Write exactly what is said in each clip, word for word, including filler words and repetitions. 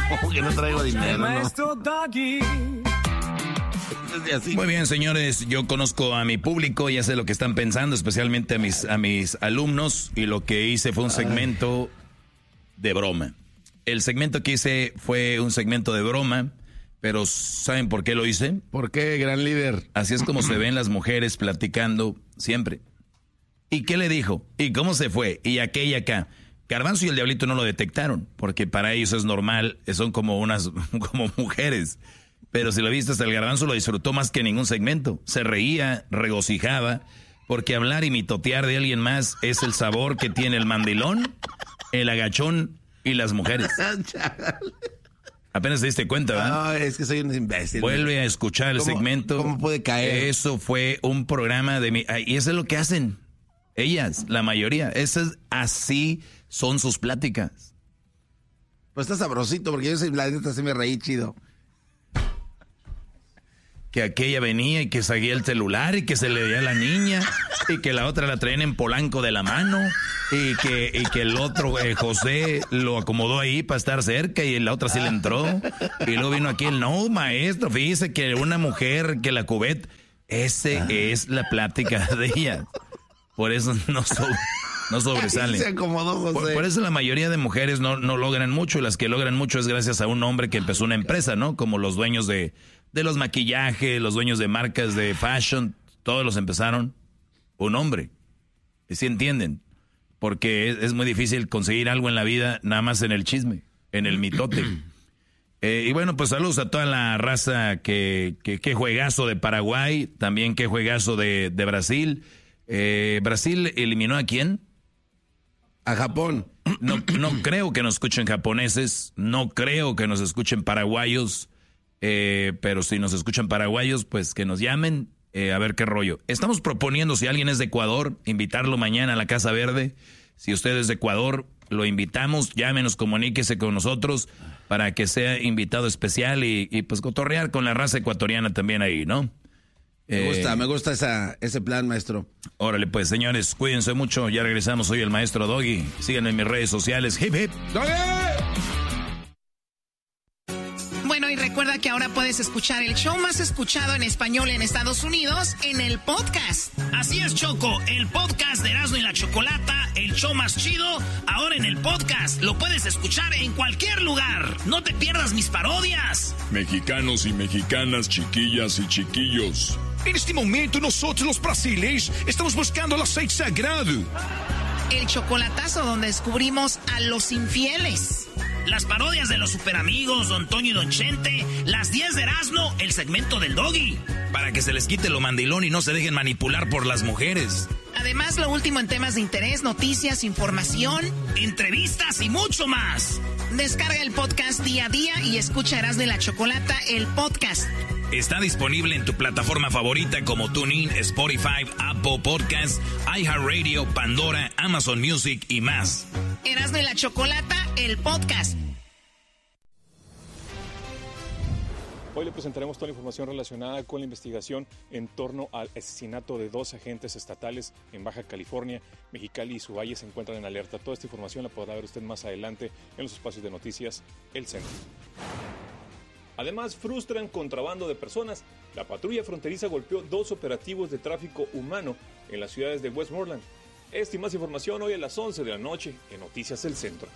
¿Cómo que no traigo dinero? Maestro Doggy. Muy bien, señores, yo conozco a mi público, ya sé lo que están pensando, especialmente a mis, a mis alumnos, y lo que hice fue un segmento de broma. El segmento que hice fue un segmento de broma, pero ¿saben por qué lo hice? ¿Por qué, gran líder? Así es como se ven las mujeres platicando siempre. ¿Y qué le dijo? ¿Y cómo se fue? ¿Y aquella y acá? Garbanzo y el Diablito no lo detectaron, porque para ellos es normal, son como unas como mujeres. Pero si lo viste, hasta el Garbanzo lo disfrutó más que ningún segmento. Se reía, regocijaba, porque hablar y mitotear de alguien más es el sabor que tiene el mandilón, el agachón y las mujeres. Apenas te diste cuenta, ¿verdad? No, es que soy un imbécil. Vuelve a escuchar el ¿Cómo, segmento. ¿Cómo puede caer? Eso fue un programa de mi... Y eso es lo que hacen ellas, la mayoría. Eso es, así son sus pláticas. Pues está sabrosito, porque yo soy la neta, se me reí chido. Que aquella venía y que seguía el celular y que se le veía a la niña y que la otra la traían en Polanco de la mano y que, y que el otro, eh, José, lo acomodó ahí para estar cerca y la otra sí le entró. Y luego vino aquí el, no, maestro, fíjese que una mujer, que la cubet, ese ah. es la plática de ella. Por eso no, so, no sobresale. Se acomodó, José. Por, por eso la mayoría de mujeres no, no logran mucho, y las que logran mucho es gracias a un hombre que empezó una empresa, ¿no? Como los dueños de... de los maquillajes, los dueños de marcas de fashion, todos los empezaron un hombre. ¿Y sí entienden? Porque es, es muy difícil conseguir algo en la vida nada más en el chisme, en el mitote. Eh, y bueno, pues saludos a toda la raza, que, que, que juegazo de Paraguay, también que juegazo de, de Brasil. Eh, ¿Brasil eliminó a quién? A Japón. No, no creo que nos escuchen japoneses, no creo que nos escuchen paraguayos. Eh, pero si nos escuchan paraguayos, pues que nos llamen, eh, a ver qué rollo. Estamos proponiendo, si alguien es de Ecuador, invitarlo mañana a la Casa Verde. Si usted es de Ecuador, lo invitamos, llámenos, comuníquese con nosotros para que sea invitado especial y, y pues cotorrear con la raza ecuatoriana también ahí, ¿no? Me eh, gusta, me gusta esa, ese plan, maestro. Órale, pues, señores, cuídense mucho, ya regresamos. Soy el maestro Doggy, síganme en mis redes sociales. Hip hip ¡Doggy! Bueno, y recuerda que ahora puedes escuchar el show más escuchado en español en Estados Unidos en el podcast. Así es, Choco, el podcast de Erasmo y la Chocolata, el show más chido, ahora en el podcast. Lo puedes escuchar en cualquier lugar. No te pierdas mis parodias. Mexicanos y mexicanas, chiquillas y chiquillos. En este momento nosotros los brasileños estamos buscando el aceite sagrado. El chocolatazo, donde descubrimos a los infieles. Las parodias de los superamigos, Don Toño y Don Chente, las diez de Erasmo, el segmento del Doggy. Para que se les quite lo mandilón y no se dejen manipular por las mujeres. Además, lo último en temas de interés, noticias, información, entrevistas y mucho más. Descarga el podcast día a día y escucha Erasmo y la Chocolata, el podcast. Está disponible en tu plataforma favorita como TuneIn, Spotify, Apple Podcasts, iHeartRadio, Pandora, Amazon Music y más. Erasmo y la Chocolata, el podcast. Hoy le presentaremos toda la información relacionada con la investigación en torno al asesinato de dos agentes estatales en Baja California. Mexicali y su valle se encuentran en alerta. Toda esta información la podrá ver usted más adelante en los espacios de noticias El Centro. Además, frustran contrabando de personas. La patrulla fronteriza golpeó dos operativos de tráfico humano en las ciudades de Westmoreland. Esta y más información hoy a las once de la noche en Noticias El Centro.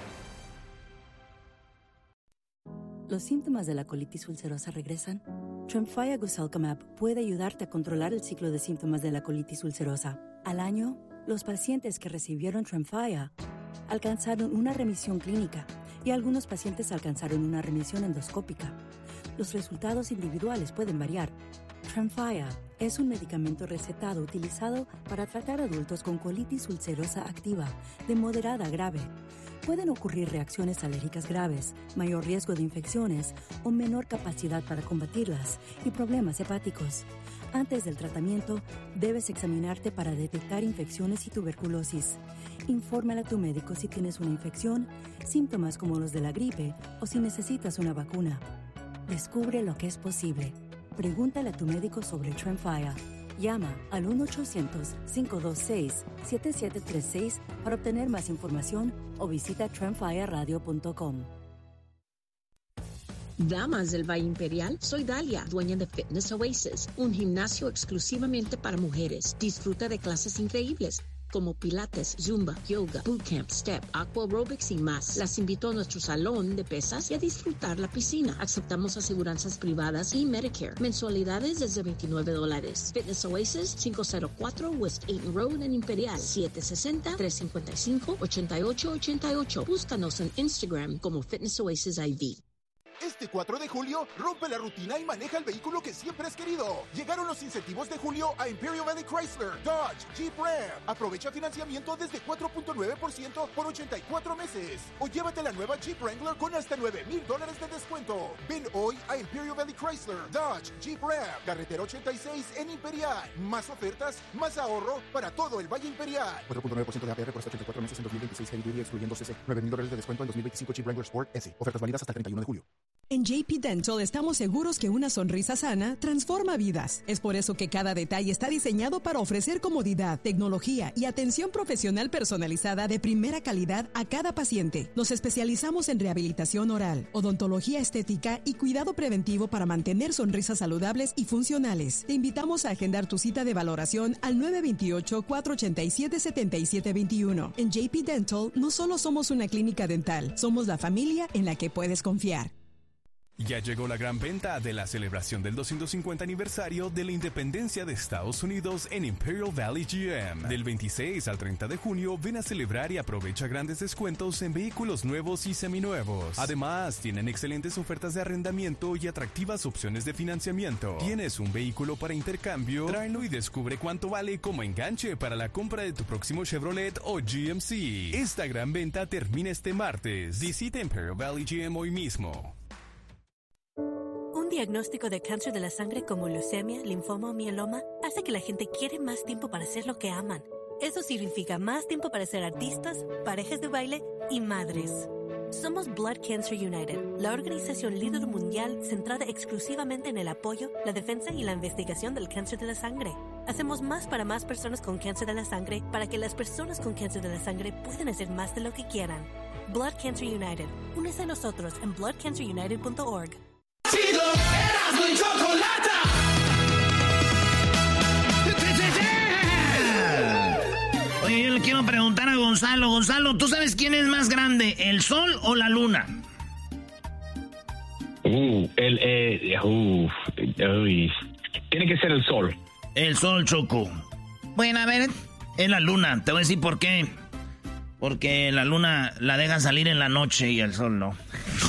¿Los síntomas de la colitis ulcerosa regresan? Tremfya Guselkumab puede ayudarte a controlar el ciclo de síntomas de la colitis ulcerosa. Al año, los pacientes que recibieron Tremfya alcanzaron una remisión clínica y algunos pacientes alcanzaron una remisión endoscópica. Los resultados individuales pueden variar. Tremfya es un medicamento recetado utilizado para tratar adultos con colitis ulcerosa activa de moderada a grave. Pueden ocurrir reacciones alérgicas graves, mayor riesgo de infecciones o menor capacidad para combatirlas y problemas hepáticos. Antes del tratamiento, debes examinarte para detectar infecciones y tuberculosis. Infórmale a tu médico si tienes una infección, síntomas como los de la gripe o si necesitas una vacuna. Descubre lo que es posible. Pregúntale a tu médico sobre Tremfya. Llama al uno ochocientos, cinco dos seis, siete siete tres seis para obtener más información o visita tremfya radio punto com. Damas del Valle Imperial, soy Dalia, dueña de Fitness Oasis, un gimnasio exclusivamente para mujeres. Disfruta de clases increíbles como pilates, zumba, yoga, bootcamp, step, aqua aerobics y más. Las invito a nuestro salón de pesas y a disfrutar la piscina. Aceptamos aseguranzas privadas y Medicare. Mensualidades desde veintinueve dólares. Fitness Oasis, cinco cero cuatro West Ayton Road en Imperial, siete seis cero, tres cinco cinco, ocho ocho ocho ocho. Búscanos en Instagram como Fitness Oasis I V. Este cuatro de julio, rompe la rutina y maneja el vehículo que siempre has querido. Llegaron los incentivos de julio a Imperial Valley Chrysler, Dodge, Jeep Ram. Aprovecha financiamiento desde cuatro punto nueve por ciento por ochenta y cuatro meses. O llévate la nueva Jeep Wrangler con hasta nueve mil dólares de descuento. Ven hoy a Imperial Valley Chrysler, Dodge, Jeep Ram, carretera ochenta y seis en Imperial. Más ofertas, más ahorro para todo el Valle Imperial. cuatro punto nueve por ciento de A P R por hasta ochenta y cuatro meses en dos mil veintiséis Heavy Duty excluyendo C C. nueve mil dólares de descuento en dos mil veinticinco Jeep Wrangler Sport S. Ofertas válidas hasta el treinta y uno de julio. En J P Dental estamos seguros que una sonrisa sana transforma vidas. Es por eso que cada detalle está diseñado para ofrecer comodidad, tecnología y atención profesional personalizada de primera calidad a cada paciente. Nos especializamos en rehabilitación oral, odontología estética y cuidado preventivo para mantener sonrisas saludables y funcionales. Te invitamos a agendar tu cita de valoración al nueve dos ocho, cuatro ocho siete, siete siete dos uno. En J P Dental no solo somos una clínica dental, somos la familia en la que puedes confiar. Ya llegó la gran venta de la celebración del doscientos cincuenta aniversario de la independencia de Estados Unidos en Imperial Valley G M. Del veintiséis al treinta de junio, ven a celebrar y aprovecha grandes descuentos en vehículos nuevos y seminuevos. Además, tienen excelentes ofertas de arrendamiento y atractivas opciones de financiamiento. ¿Tienes un vehículo para intercambio? Tráelo y descubre cuánto vale como enganche para la compra de tu próximo Chevrolet o G M C. Esta gran venta termina este martes. Visita Imperial Valley G M hoy mismo. Un diagnóstico de cáncer de la sangre como leucemia, linfoma o mieloma hace que la gente quiere más tiempo para hacer lo que aman. Eso significa más tiempo para ser artistas, parejas de baile y madres. Somos Blood Cancer United, la organización líder mundial centrada exclusivamente en el apoyo, la defensa y la investigación del cáncer de la sangre. Hacemos más para más personas con cáncer de la sangre para que las personas con cáncer de la sangre puedan hacer más de lo que quieran. Blood Cancer United. Únese a nosotros en blood cancer united punto org. Chido, Erasmo y Chocolata. Oye, yo le quiero preguntar a Gonzalo. Gonzalo, ¿tú sabes quién es más grande, el sol o la luna? Uh, el, eh, uh, uy. Tiene que ser el sol. El sol, Choco. Bueno, a ver, es la luna. Te voy a decir por qué. Porque la luna la dejan salir en la noche y el sol no.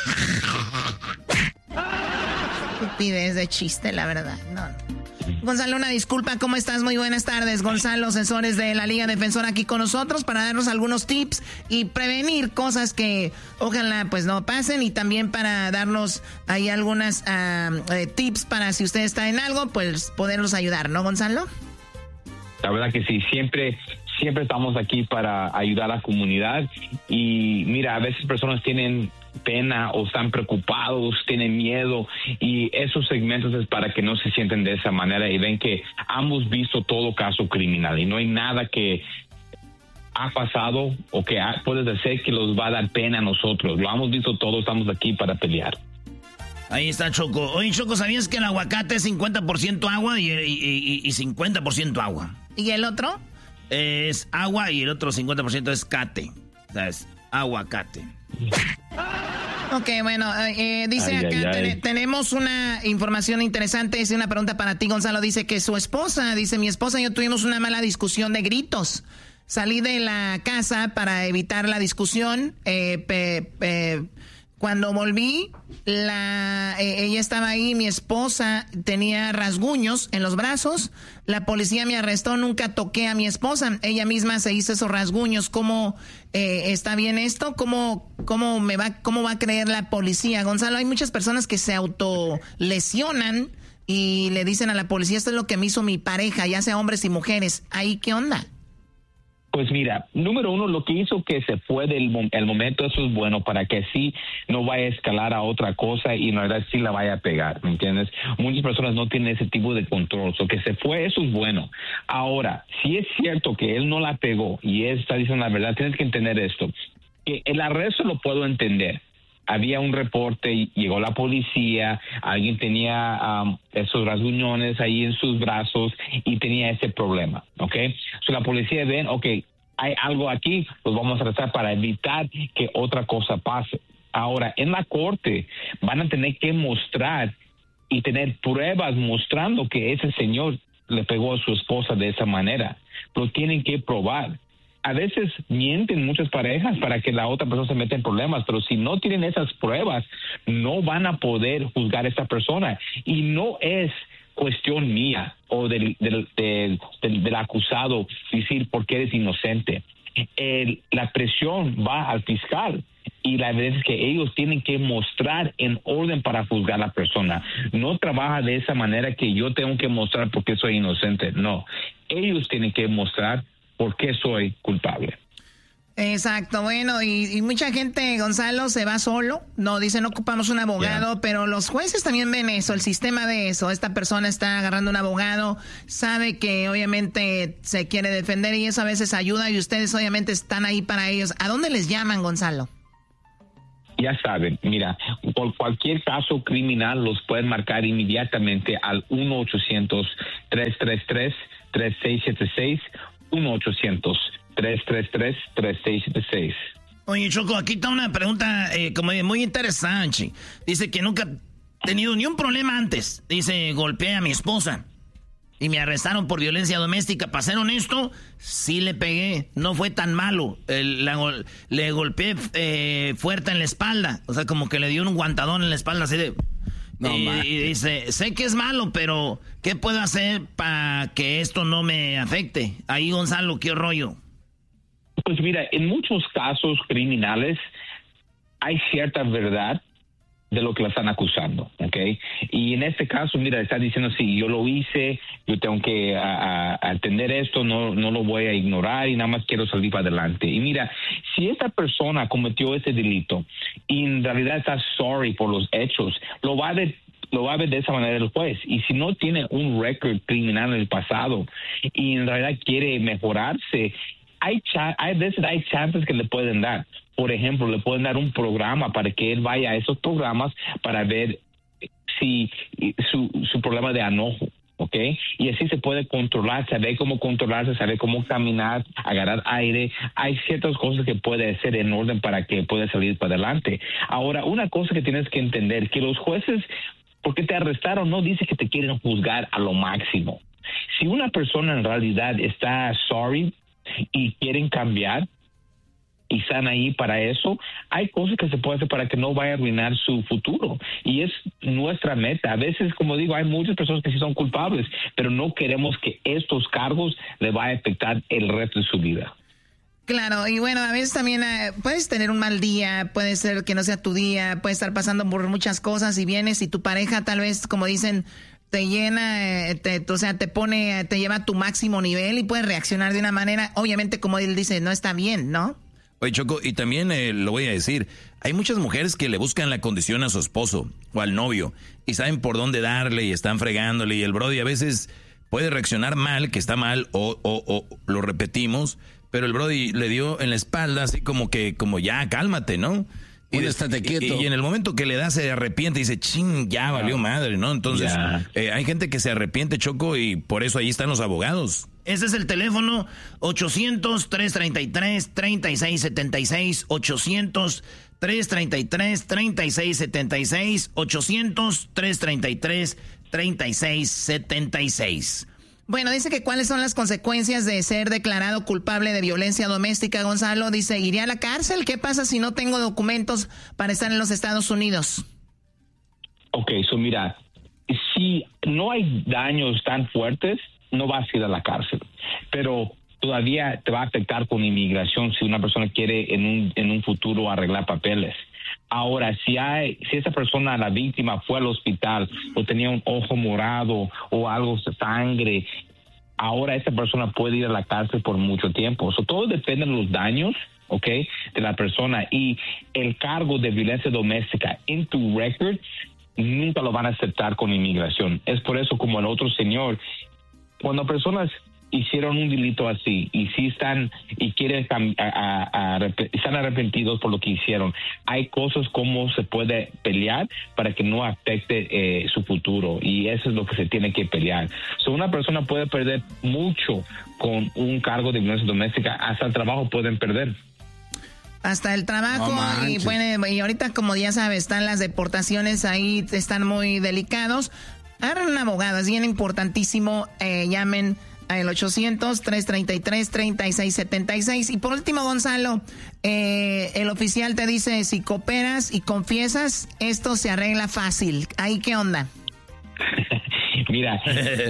Estupidez de chiste, la verdad. No. Gonzalo, una disculpa, ¿cómo estás? Muy buenas tardes. Gonzalo, asesores de la Liga Defensora aquí con nosotros para darnos algunos tips y prevenir cosas que ojalá pues no pasen y también para darnos ahí algunas uh, eh, tips para si usted está en algo, pues poderlos ayudar, ¿no, Gonzalo? La verdad que sí, siempre... Siempre estamos aquí para ayudar a la comunidad y mira, a veces personas tienen pena o están preocupados, tienen miedo y esos segmentos es para que no se sienten de esa manera y ven que hemos visto todo caso criminal y no hay nada que ha pasado o que ha, puede ser que los va a dar pena a nosotros. Lo hemos visto todo, estamos aquí para pelear. Ahí está, Choco. Oye, Choco, ¿sabías que el aguacate es cincuenta por ciento agua y, y, y, y cincuenta por ciento agua? ¿Y el otro? Es agua y el otro cincuenta por ciento es cate. O sea, es aguacate. Ok, bueno, eh, dice ay, acá, ay, ay. Ten- tenemos una información interesante, es una pregunta para ti, Gonzalo, dice que su esposa, dice, mi esposa y yo tuvimos una mala discusión de gritos. Salí de la casa para evitar la discusión, eh, pe, pe, cuando volví, la, eh, ella estaba ahí, mi esposa tenía rasguños en los brazos, la policía me arrestó, nunca toqué a mi esposa, ella misma se hizo esos rasguños. ¿Cómo eh, está bien esto? ¿Cómo, cómo, me va, ¿Cómo va a creer la policía? Gonzalo, hay muchas personas que se autolesionan y le dicen a la policía, esto es lo que me hizo mi pareja, ya sea hombres y mujeres. ¿Ahí qué onda? Pues mira, número uno, lo que hizo que se fue del mom- el momento, eso es bueno para que así no vaya a escalar a otra cosa y en realidad sí la vaya a pegar, ¿me entiendes? Muchas personas no tienen ese tipo de control, so que se fue, eso es bueno. Ahora, si es cierto que él no la pegó y él está diciendo la verdad, tienes que entender esto, que el arresto lo puedo entender, había un reporte, y llegó la policía, alguien tenía um, esos rasguñones ahí en sus brazos y tenía ese problema, ¿ok? So la policía ven, ok, hay algo aquí, pues vamos a tratar para evitar que otra cosa pase. Ahora, en la corte van a tener que mostrar y tener pruebas mostrando que ese señor le pegó a su esposa de esa manera. Lo tienen que probar. A veces mienten muchas parejas para que la otra persona se meta en problemas, pero si no tienen esas pruebas, no van a poder juzgar a esa persona. Y no es cuestión mía o del, del, del, del, del acusado decir por qué eres inocente. El, la presión va al fiscal y la evidencia es que ellos tienen que mostrar en orden para juzgar a la persona. No trabaja de esa manera que yo tengo que mostrar por qué soy inocente. No, ellos tienen que mostrar por qué soy culpable. Exacto, bueno, y, y mucha gente, Gonzalo, se va solo, no, dice no ocupamos un abogado, yeah. Pero los jueces también ven eso, el sistema ve eso, esta persona está agarrando un abogado, sabe que obviamente se quiere defender y eso a veces ayuda y ustedes obviamente están ahí para ellos. ¿A dónde les llaman, Gonzalo? Ya saben, mira, por cualquier caso criminal los pueden marcar inmediatamente al uno ochocientos, tres tres tres, tres seis siete seis, uno ochocientos, tres tres tres, tres seis siete seis. Oye, Choco, aquí está una pregunta eh, como muy interesante. Dice que nunca ha tenido ni un problema antes. Dice, golpeé a mi esposa y me arrestaron por violencia doméstica. Para ser honesto, sí le pegué. No fue tan malo. El, la, le golpeé eh, fuerte en la espalda. O sea, como que le dio un guantadón en la espalda así de... No, y, y dice, sé que es malo, pero ¿qué puedo hacer para que esto no me afecte? Ahí, Gonzalo, ¿qué rollo? Pues mira, en muchos casos criminales hay cierta verdad de lo que la están acusando, ¿ok? Y en este caso, mira, está diciendo, sí, yo lo hice, yo tengo que a, a atender esto, no, no lo voy a ignorar y nada más quiero salir para adelante. Y mira, si esta persona cometió ese delito y en realidad está sorry por los hechos, lo va a de, lo va a ver de esa manera el juez. Y si no tiene un récord criminal en el pasado y en realidad quiere mejorarse, hay, cha- hay veces hay chances que le pueden dar. Por ejemplo, le pueden dar un programa para que él vaya a esos programas para ver si su, su problema de enojo, ¿ok? Y así se puede controlar, saber cómo controlarse, saber cómo caminar, agarrar aire. Hay ciertas cosas que puede hacer en orden para que pueda salir para adelante. Ahora, una cosa que tienes que entender, que los jueces, porque te arrestaron, no dice que te quieren juzgar a lo máximo. Si una persona en realidad está sorry y quieren cambiar, y están ahí para eso, hay cosas que se puede hacer para que no vaya a arruinar su futuro. Y es nuestra meta. A veces, como digo, hay muchas personas que sí son culpables, pero no queremos que estos cargos le vayan a afectar el resto de su vida. Claro, y bueno, a veces también eh, puedes tener un mal día, puede ser que no sea tu día, puedes estar pasando por muchas cosas y vienes y tu pareja tal vez, como dicen, te llena, te, o sea, te pone, te lleva a tu máximo nivel y puedes reaccionar de una manera, obviamente, como él dice, no está bien, ¿no? Oye, Choco, y también eh, lo voy a decir, hay muchas mujeres que le buscan la condición a su esposo o al novio y saben por dónde darle y están fregándole y el brody a veces puede reaccionar mal, que está mal, o, o, o lo repetimos, pero el brody le dio en la espalda así como que, como ya, cálmate, ¿no? Y, estate quieto. Y, y en el momento que le da se arrepiente y dice, ching, ya valió madre, ¿no? Entonces, eh, hay gente que se arrepiente, Choco, y por eso ahí están los abogados. Ese es el teléfono ochocientos, tres treinta y tres, treinta y seis setenta y seis, ochocientos, tres treinta y tres, treinta y seis setenta y seis, ochocientos, tres treinta y tres, treinta y seis setenta y seis. Bueno, dice que cuáles son las consecuencias de ser declarado culpable de violencia doméstica, Gonzalo. Dice, ¿iré a la cárcel? ¿Qué pasa si no tengo documentos para estar en los Estados Unidos? Ok, so mira, si no hay daños tan fuertes, no vas a ir a la cárcel, pero todavía te va a afectar con inmigración si una persona quiere en un, en un futuro arreglar papeles. Ahora, si hay, si esa persona, la víctima, fue al hospital o tenía un ojo morado o algo de sangre, ahora esa persona puede ir a la cárcel por mucho tiempo. So, todo depende de los daños, ¿ok?, de la persona, y el cargo de violencia doméstica en tu record nunca lo van a aceptar con inmigración. Es por eso, como el otro señor, cuando personas hicieron un delito así y sí están y quieren a, a, a, están arrepentidos por lo que hicieron, hay cosas como se puede pelear para que no afecte eh, su futuro, y eso es lo que se tiene que pelear. So, una persona puede perder mucho con un cargo de violencia doméstica, hasta el trabajo pueden perder. Hasta el trabajo, no y bueno, y ahorita como ya sabes, están las deportaciones ahí, están muy delicados. Agarren un abogado, es bien importantísimo, eh, llamen al ochocientos, trescientos treinta y tres, treinta y seis setenta y seis. Y por último, Gonzalo, eh, el oficial te dice, si cooperas y confiesas, esto se arregla fácil. ¿Ahí qué onda? Mira,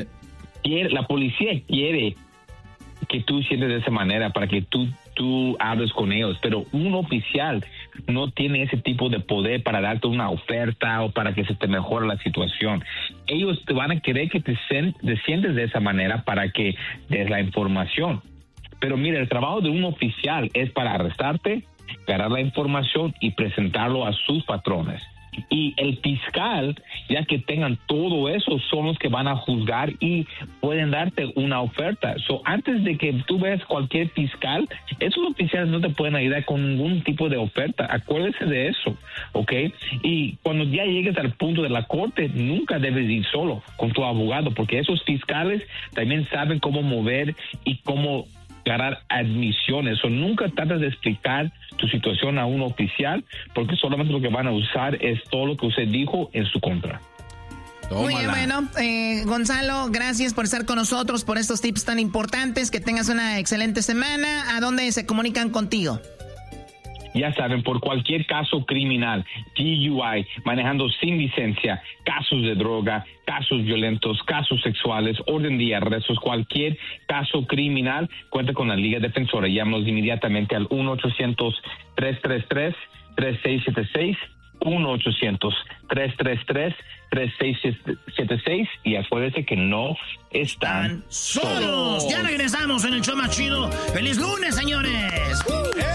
la policía quiere que tú sientes de esa manera para que tú tú hables con ellos, pero un oficial no tiene ese tipo de poder para darte una oferta o para que se te mejore la situación. Ellos te van a querer que te, sen, te sientes de esa manera para que des la información. Pero mira, el trabajo de un oficial es para arrestarte, ganar la información y presentarlo a sus patrones. Y el fiscal, ya que tengan todo eso, son los que van a juzgar y pueden darte una oferta. So, antes de que tú veas cualquier fiscal, esos oficiales no te pueden ayudar con ningún tipo de oferta. Acuérdese de eso, ¿ok? Y cuando ya llegues al punto de la corte, nunca debes ir solo con tu abogado, porque esos fiscales también saben cómo mover y cómo ganar admisiones. O nunca tratas de explicar tu situación a un oficial, porque solamente lo que van a usar es todo lo que usted dijo en su contra. Tómala. Muy bien, bueno, eh, Gonzalo, gracias por estar con nosotros, por estos tips tan importantes. Que tengas una excelente semana. ¿A dónde se comunican contigo? Ya saben, por cualquier caso criminal, D U I, manejando sin licencia, casos de droga, casos violentos, casos sexuales, orden de arrestos, cualquier caso criminal, cuenta con la Liga Defensora. Llámanos inmediatamente al uno ochocientos, tres tres tres, tres seis siete seis, uno ochocientos, tres tres tres, tres seis siete seis, y acuérdense que no están solos. Ya regresamos en el show más chido. ¡Feliz lunes, señores! Uh.